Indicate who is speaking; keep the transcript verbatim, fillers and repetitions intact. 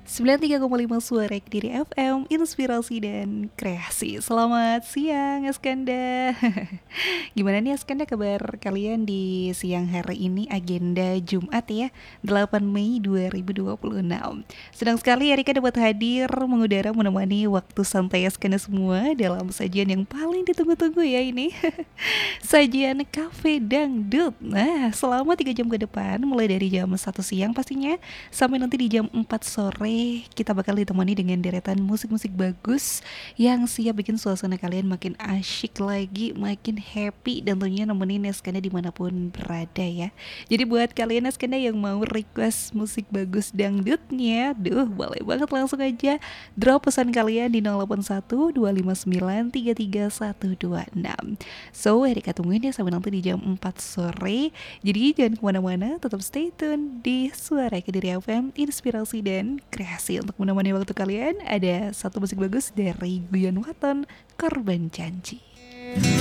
Speaker 1: sembilan puluh tiga koma lima Suara Kediri F M, inspirasi dan kreasi. Selamat siang Askanda. Gimana nih Askanda kabar kalian di siang hari ini, agenda Jumat ya, delapan Mei dua ribu dua puluh enam. Senang sekali Erika dapat hadir mengudara menemani waktu santai Askanda semua dalam sajian yang paling ditunggu-tunggu ya ini. Sajian Cafe Dangdut. Nah, selama tiga jam ke depan, mulai dari jam satu siang pastinya sampai nanti di jam empat sore, kita bakal ditemani dengan deretan musik-musik bagus yang siap bikin suasana kalian makin asyik lagi, makin happy, dan tentunya nemenin Eskanda dimanapun berada ya. Jadi buat kalian Eskanda yang mau request musik bagus dangdutnya, duh boleh banget langsung aja drop pesan kalian di nol delapan satu dua lima sembilan tiga tiga satu dua enam. So, Erika tungguin ya sampai nanti di jam empat sore. Jadi jangan kemana-mana, tetap stay tune di Suara Kediri F M, inspirasi dan kreasi. Untuk menemani waktu kalian, ada satu musik bagus dari Guyon Waton, Korban Janji.